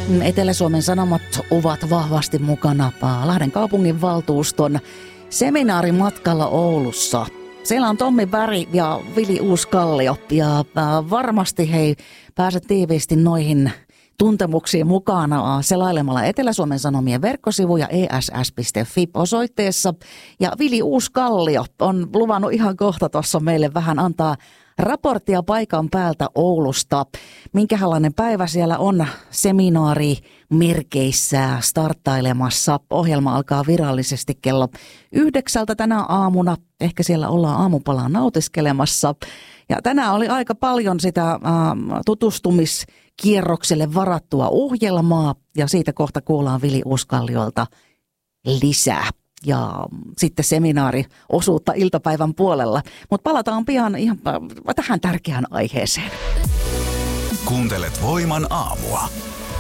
Etelä-Suomen Sanomat ovat vahvasti mukana Lahden kaupunginvaltuuston seminaarimatkalla Oulussa. Siellä on Tommi Berg ja Vili Uuskallio ja varmasti pääset tiiviisti noihin tuntemuksiin mukana selailemalla Etelä-Suomen Sanomien verkkosivuja ess.fi osoitteessa. Ja Vili Uuskallio on luvannut ihan kohta tuossa meille vähän antaa raporttia paikan päältä Oulusta. Minkälainen päivä siellä on seminaari merkeissä starttailemassa. Ohjelma alkaa virallisesti kello 9 tänä aamuna. Ehkä siellä ollaan aamupalaa nautiskelemassa. Ja tänään oli aika paljon sitä tutustumiskierrokselle varattua ohjelmaa. Ja siitä kohta kuullaan Vili Uuskalliolta lisää. Ja sitten seminaariosuutta iltapäivän puolella. Mutta palataan pian ihan tähän tärkeään aiheeseen. Kuuntelet Voiman aamua.